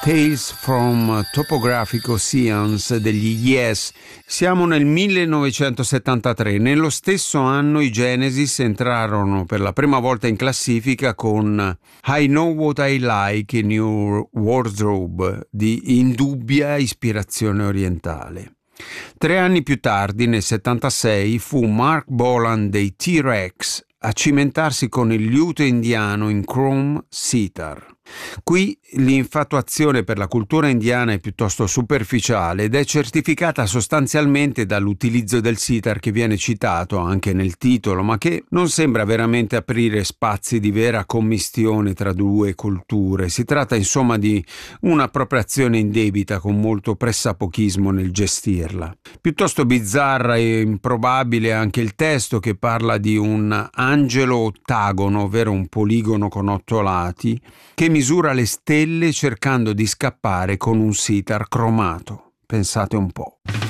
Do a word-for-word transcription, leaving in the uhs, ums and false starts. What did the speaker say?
Tales from Topographic Oceans degli Yes. Siamo nel millenovecentosettantatré. Nello stesso anno i Genesis entrarono per la prima volta in classifica con I Know What I Like in Your Wardrobe, di indubbia ispirazione orientale. Tre anni più tardi, nel settantasei, fu Mark Bolan dei T-Rex a cimentarsi con il liuto indiano in Chrome Sitar. Qui l'infatuazione per la cultura indiana è piuttosto superficiale ed è certificata sostanzialmente dall'utilizzo del sitar che viene citato anche nel titolo, ma che non sembra veramente aprire spazi di vera commistione tra due culture. Si tratta insomma di un'appropriazione indebita con molto pressapochismo nel gestirla. Piuttosto bizzarra e improbabile anche il testo, che parla di un angelo ottagono, ovvero un poligono con otto lati, che misura le stelle cercando di scappare con un sitar cromato. Pensate un po'.